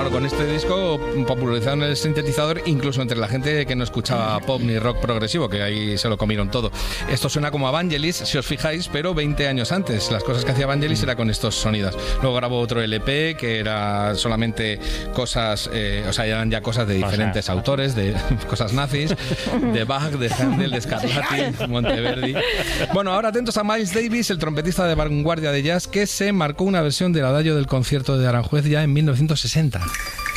claro, con este disco popularizaron el sintetizador incluso entre la gente que no escuchaba pop ni rock progresivo, que ahí se lo comieron todo. Esto suena como a Vangelis, si os fijáis, pero 20 años antes. Las cosas que hacía Vangelis era con estos sonidos. Luego grabó otro LP que era solamente cosas, o sea, eran ya cosas de diferentes autores, de cosas nazis, de Bach, de Handel, de Scarlatti, Monteverdi. Bueno, ahora atentos a Miles Davis, el trompetista de vanguardia de jazz, que se marcó una versión del adagio del concierto de Aranjuez ya en 1960.